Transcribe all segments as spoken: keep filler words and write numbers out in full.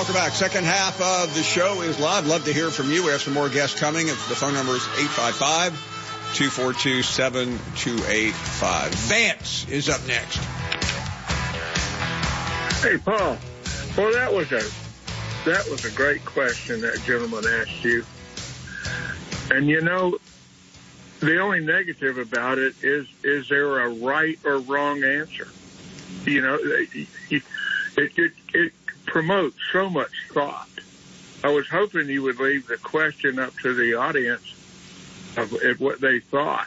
welcome back. Second half of the show is live. Love to hear from you. We have some more guests coming. The phone number is eight five five, two four two, seven two eight five. Vance is up next. Hey, Paul. Well, that was a that was a great question that gentleman asked you. And, you know, the only negative about it is, is there a right or wrong answer? You know, it, it, it, it promotes so much thought. I was hoping you would leave the question up to the audience of, of what they thought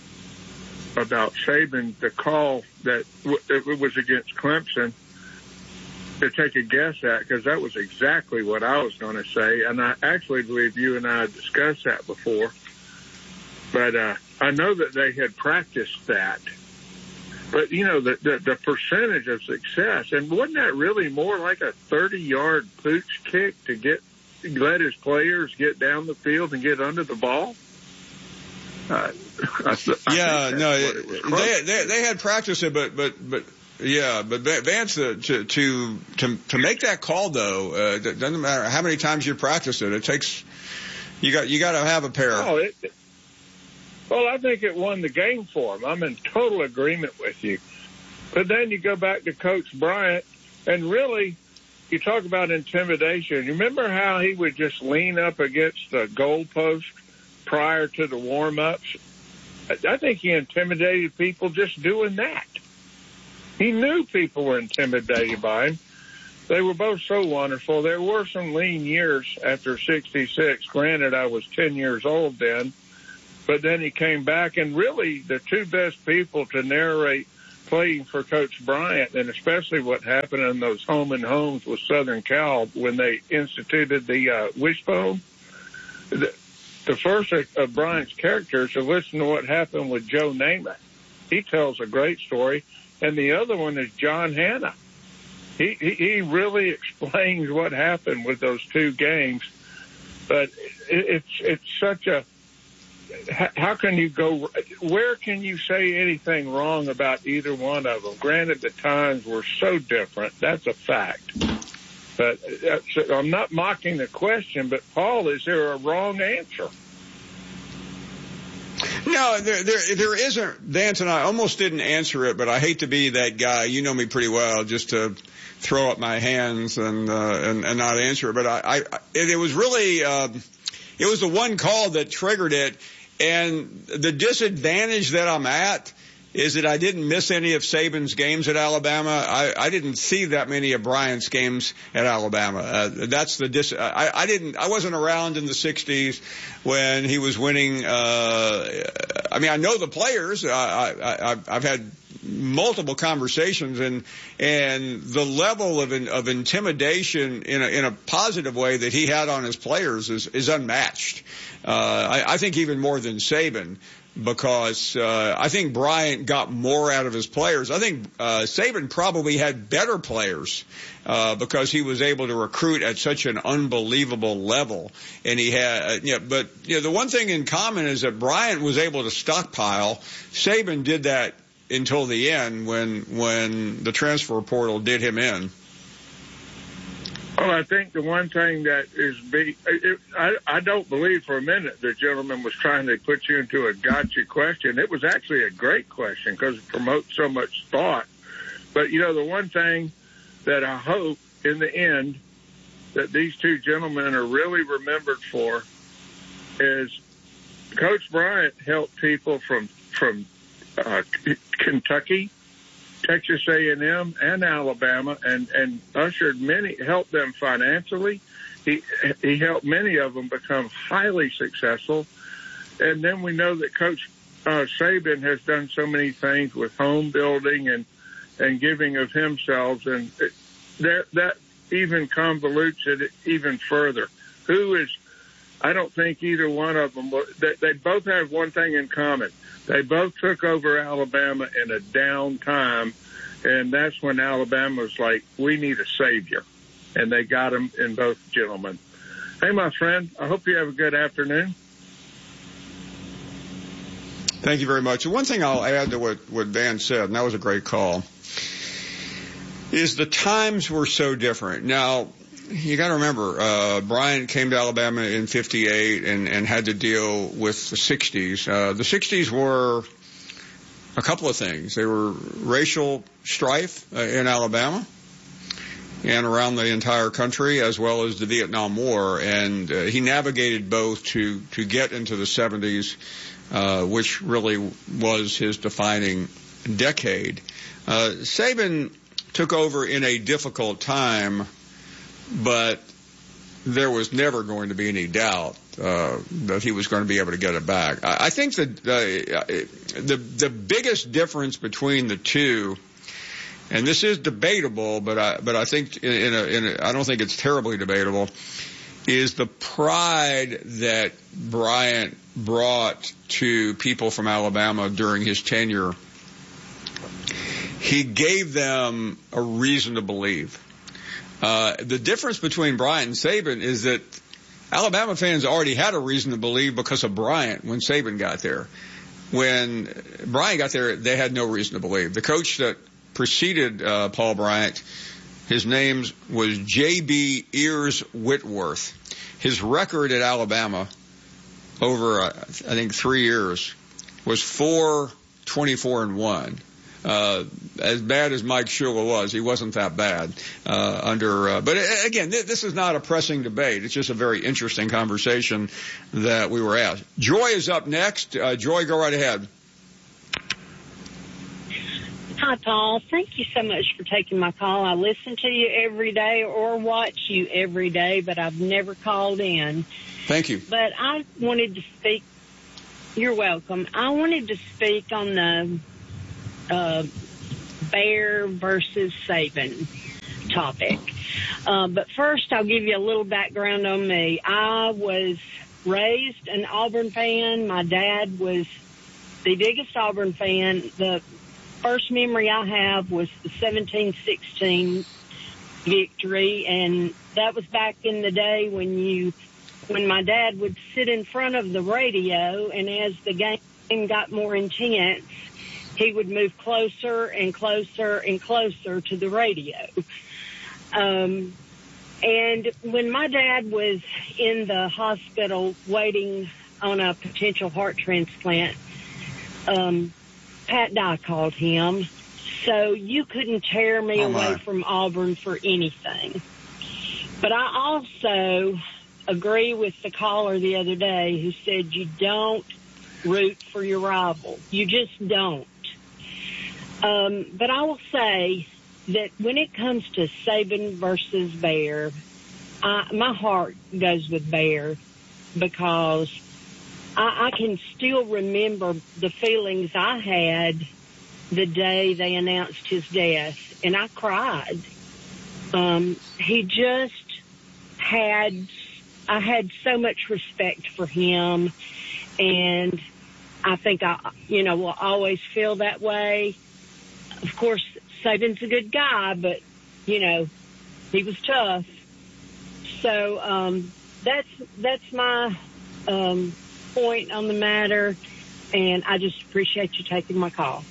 about Saban, the call that w- it was against Clemson, to take a guess at, because that was exactly what I was going to say. And I actually believe you and I had discussed that before. But uh, I know that they had practiced that. But, you know, the, the, the percentage of success, and wasn't that really more like a thirty-yard pooch kick to get let his players get down the field and get under the ball? Uh, I, I yeah, no, they, they they had practiced it, but but but. Yeah, but Vance, uh, to to to to make that call though, uh, it doesn't matter how many times you practice it. It takes you got you got to have a pair. Oh, it, well, I think it won the game for him. I'm in total agreement with you. But then you go back to Coach Bryant, and really, you talk about intimidation. You remember how he would just lean up against the goalpost prior to the warm-ups? I think he intimidated people just doing that. He knew people were intimidated by him. They were both so wonderful. There were some lean years after sixty-six. Granted, I was ten years old then. But then he came back, and really the two best people to narrate playing for Coach Bryant, and especially what happened in those home and homes with Southern Cal when they instituted the uh, wishbone. The, the first of, of Bryant's characters, to listen to what happened with Joe Namath. He tells a great story. And the other one is John Hanna. He, he he really explains what happened with those two games. But it, it's it's such a how can you go? Where can you say anything wrong about either one of them? Granted, the times were so different. That's a fact. But I'm not mocking the question. But Paul, is there a wrong answer? No, there, there, there isn't. Vance and I almost didn't answer it, but I hate to be that guy. You know me pretty well, just to throw up my hands and uh, and, and not answer it. But I, I it, it was really, uh, it was the one call that triggered it. And the disadvantage that I'm at is that I didn't miss any of Saban's games at Alabama. I, I didn't see that many of Bryant's games at Alabama. Uh, that's the dis. I, I didn't. I wasn't around in the sixties when he was winning. Uh, I mean, I know the players. I, I, I've had multiple conversations, and and the level of of intimidation in a, in a positive way that he had on his players is is unmatched. Uh, I, I think even more than Saban. Because uh, I think Bryant got more out of his players. I think uh, Saban probably had better players uh, because he was able to recruit at such an unbelievable level. And he had, uh, yeah. But you know, the one thing in common is that Bryant was able to stockpile. Saban did that until the end when when the transfer portal did him in. Well, I think the one thing that is big, it, I, I don't believe for a minute the gentleman was trying to put you into a gotcha question. It was actually a great question because it promotes so much thought. But, you know, the one thing that I hope in the end that these two gentlemen are really remembered for is Coach Bryant helped people from, from uh, Kentucky, Texas A and M, and Alabama, and, and ushered many, helped them financially. He he helped many of them become highly successful. And then we know that Coach uh, Saban has done so many things with home building and, and giving of himself, and it, that, that even convolutes it even further. Who is, I don't think either one of them, they, they both have one thing in common. They both took over Alabama in a down time, and that's when Alabama was like, we need a savior. And they got him in both gentlemen. Hey, my friend, I hope you have a good afternoon. Thank you very much. And one thing I'll add to what, what Van said, and that was a great call, is the times were so different. Now, you got to remember, uh, Bryant came to Alabama in fifty-eight and, and had to deal with the sixties. Uh, the sixties were a couple of things. They were racial strife uh, in Alabama and around the entire country, as well as the Vietnam War. And uh, he navigated both to, to get into the seventies, uh, which really was his defining decade. Uh, Saban took over in a difficult time, but there was never going to be any doubt uh, that he was going to be able to get it back. I, I think that uh, the the biggest difference between the two, and this is debatable, but I but I think in a, in a, I don't think it's terribly debatable, is the pride that Bryant brought to people from Alabama during his tenure. He gave them a reason to believe. Uh, the difference between Bryant and Saban is that Alabama fans already had a reason to believe because of Bryant when Saban got there. When Bryant got there, they had no reason to believe. The coach that preceded uh, Paul Bryant, his name was J B Ears Whitworth. His record at Alabama over, uh, I think, three years was four twenty-four and one. Uh, as bad as Mike Shula was, he wasn't that bad, uh, under, uh, but again, th- this is not a pressing debate. It's just a very interesting conversation that we were at. Joy is up next. Uh, Joy, go right ahead. Hi, Paul. Thank you so much for taking my call. I listen to you every day or watch you every day, but I've never called in. Thank you. But I wanted to speak. You're welcome. I wanted to speak on the Uh, Bear versus Saban topic. Uh, but first, I'll give you a little background on me. I was raised an Auburn fan. My dad was the biggest Auburn fan. The first memory I have was the seventeen sixteen victory, and that was back in the day when you, when my dad would sit in front of the radio, and as the game got more intense, he would move closer and closer and closer to the radio. Um, and when my dad was in the hospital waiting on a potential heart transplant, um, Pat Dye called him. So you couldn't tear me oh away from Auburn for anything. But I also agree with the caller the other day who said you don't root for your rival. You just don't. Um, but I will say that when it comes to Saban versus Bear, I, my heart goes with Bear because I, I can still remember the feelings I had the day they announced his death, and I cried. Um, he just had, I had so much respect for him, and I think I, you know, will always feel that way. Of course, Saban's a good guy, but, you know, he was tough. So um, that's that's my um, point on the matter, and I just appreciate you taking my call.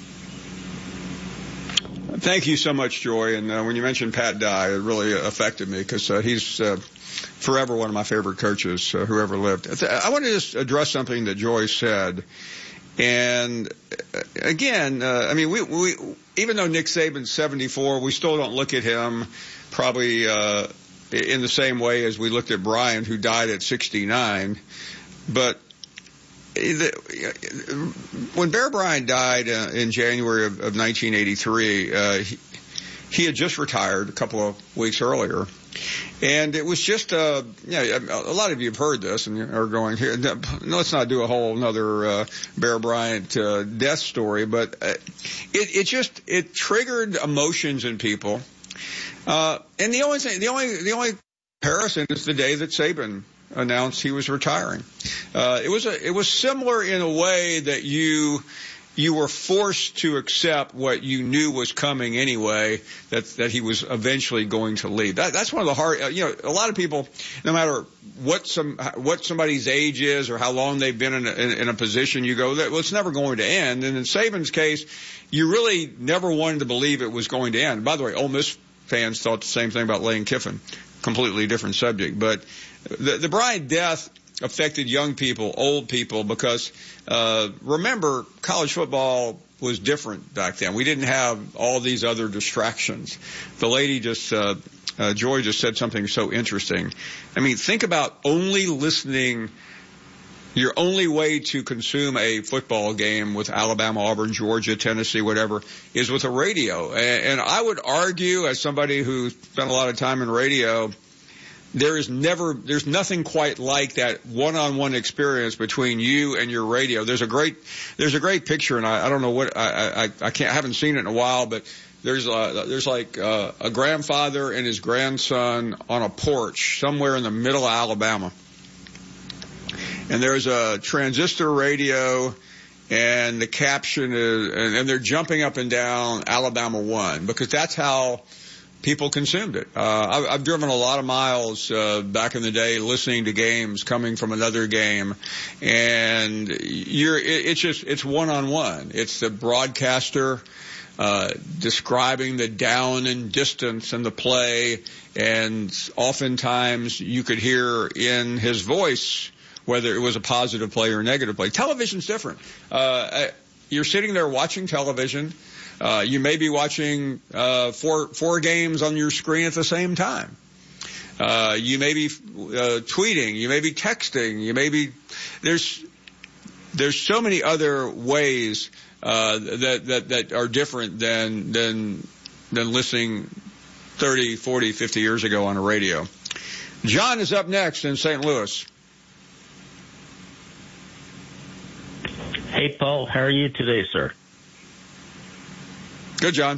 Thank you so much, Joy. And uh, when you mentioned Pat Dye, it really affected me because uh, he's uh, forever one of my favorite coaches uh, who ever lived. I want to just address something that Joy said. And again, uh, I mean, we, we, even though Nick Saban's seventy-four, we still don't look at him probably, uh, in the same way as we looked at Bryant, who died at sixty-nine. But the, when Bear Bryant died uh, in January of, of nineteen eighty-three, uh, he, he had just retired a couple of weeks earlier. And it was just, uh, yeah, a lot of you have heard this and are going here. Let's not do a whole another, uh, Bear Bryant, uh, death story, but uh, it, it just, it triggered emotions in people. Uh, and the only thing, the only, the only comparison is the day that Saban announced he was retiring. Uh, it was a, it was similar in a way that you, you were forced to accept what you knew was coming anyway, that that he was eventually going to leave. That, that's one of the hard, you know, a lot of people, no matter what some what somebody's age is or how long they've been in a, in, in a position, you go, well, it's never going to end. And in Saban's case, you really never wanted to believe it was going to end. By the way, Ole Miss fans thought the same thing about Lane Kiffin. completely different subject. But the, the Bryant death affected young people, old people, because uh, remember, college football was different back then. We didn't have all these other distractions. The lady just, uh, uh, Joy just said something so interesting. I mean, think about only listening. Your only way to consume a football game with Alabama, Auburn, Georgia, Tennessee, whatever, is with a radio. And, and I would argue, as somebody who spent a lot of time in radio, there is never, there's nothing quite like that one-on-one experience between you and your radio. There's a great, there's a great picture, and I, I don't know what, I, I, I can't, I haven't seen it in a while, but there's a, there's like a, a grandfather and his grandson on a porch somewhere in the middle of Alabama. And there's a transistor radio, and the caption is, and, and they're jumping up and down Alabama one, because that's how people consumed it. Uh, I've, I've driven a lot of miles uh, back in the day listening to games coming from another game, and you're, it, it's just, it's one-on-one. It's the broadcaster uh, describing the down and distance and the play, and oftentimes you could hear in his voice whether it was a positive play or a negative play. Television's different. Uh, you're sitting there watching television. Uh, you may be watching uh, four four games on your screen at the same time. Uh, you may be uh, tweeting. You may be texting. You may be there's there's so many other ways uh, that that that are different than than than listening thirty, forty, fifty years ago on a radio. John is up next in Saint Louis. Hey, Paul, how are you today, sir? Good, John.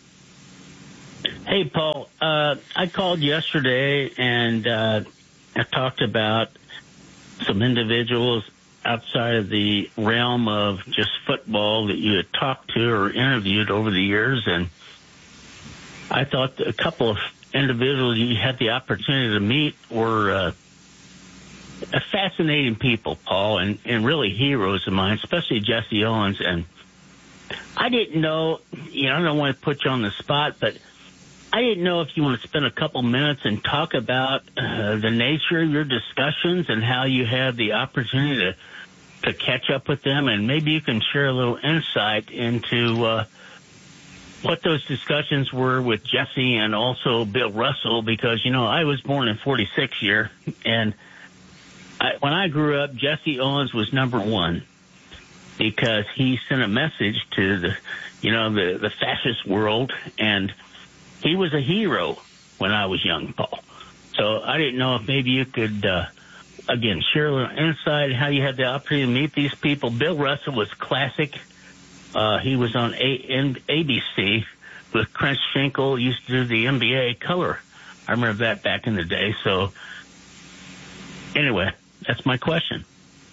Hey, Paul, uh, I called yesterday and uh, I talked about some individuals outside of the realm of just football that you had talked to or interviewed over the years. And I thought a couple of individuals you had the opportunity to meet were uh, fascinating people, Paul, and, and really heroes of mine, especially Jesse Owens. And I didn't know, you know, I don't want to put you on the spot, but I didn't know if you want to spend a couple minutes and talk about uh, the nature of your discussions and how you had the opportunity to, to catch up with them, and maybe you can share a little insight into uh, what those discussions were with Jesse and also Bill Russell, because, you know, I was born in forty-six year, and I, when I grew up, Jesse Owens was number one because he sent a message to the, you know, the, the fascist world, and he was a hero when I was young, Paul. So I didn't know if maybe you could, uh, again, share a little insight how you had the opportunity to meet these people. Bill Russell was classic. Uh, he was on a- A B C with Chris Schenkel, used to do the N B A color. I remember that back in the day. So anyway, that's my question.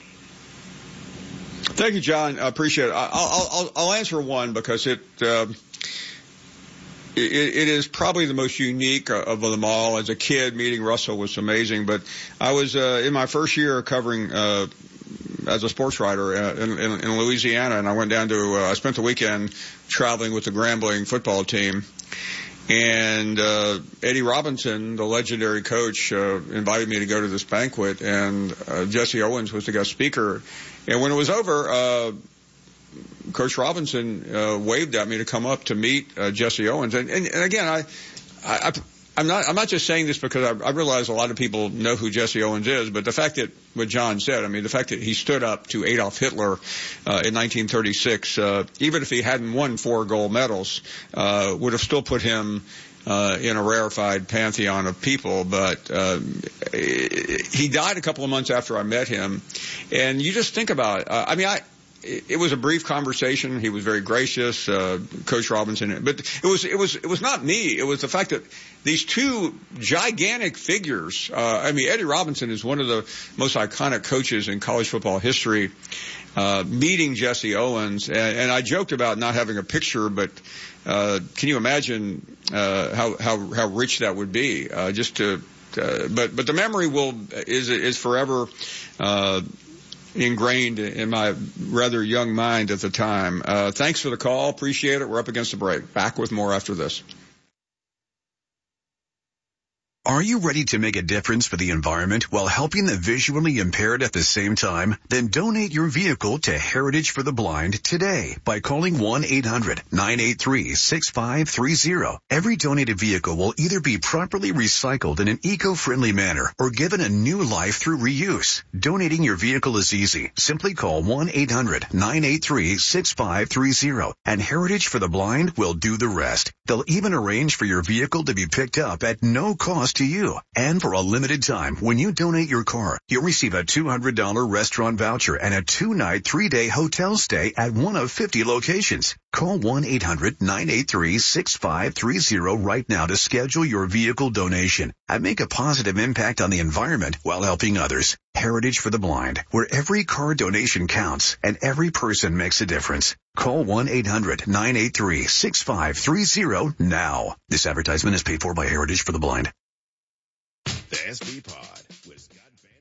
Thank you, John. I appreciate it. I'll, I'll, I'll answer one because it, uh, it, it is probably the most unique of them all. As a kid, meeting Russell was amazing, but I was, uh, in my first year covering, uh, as a sports writer in, in, in Louisiana, and I went down to, uh, I spent the weekend traveling with the Grambling football team. And uh Eddie Robinson, the legendary coach, uh, invited me to go to this banquet, and uh, Jesse Owens was the guest speaker. And when it was over, uh Coach Robinson uh, waved at me to come up to meet uh, Jesse Owens. And, and, and again, I, I, I'm not, I'm not just saying this because I, I realize a lot of people know who Jesse Owens is, but the fact that what John said, I mean, the fact that he stood up to Adolf Hitler uh, in nineteen thirty-six, uh, even if he hadn't won four gold medals, uh, would have still put him uh, in a rarefied pantheon of people. But uh, he died a couple of months after I met him, and you just think about it. Uh, I mean, I. It was a brief conversation. He was very gracious, uh, Coach Robinson. But it was, it was, it was not me. It was the fact that these two gigantic figures, uh, I mean, Eddie Robinson is one of the most iconic coaches in college football history, uh, meeting Jesse Owens. And, and I joked about not having a picture, but, uh, can you imagine, uh, how, how, how rich that would be, uh, just to, uh, but, but the memory will, is, is forever, uh, ingrained in my rather young mind at the time. Uh, thanks for the call. Appreciate it. We're up against the break. Back with more after this. Are you ready to make a difference for the environment while helping the visually impaired at the same time? Then donate your vehicle to Heritage for the Blind today by calling one eight hundred nine eight three six five three zero. Every donated vehicle will either be properly recycled in an eco-friendly manner or given a new life through reuse. Donating your vehicle is easy. Simply call one eight hundred nine eight three six five three zero and Heritage for the Blind will do the rest. They'll even arrange for your vehicle to be picked up at no cost to you. And for a limited time, when you donate your car, you'll receive a two hundred dollars restaurant voucher and a two-night, three-day hotel stay at one of fifty locations. Call one eight hundred nine eight three six five three zero right now to schedule your vehicle donation and make a positive impact on the environment while helping others. Heritage for the Blind, where every car donation counts and every person makes a difference. Call one eight hundred nine eight three six five three zero now. This advertisement is paid for by Heritage for the Blind. The S B Pod with Scott Van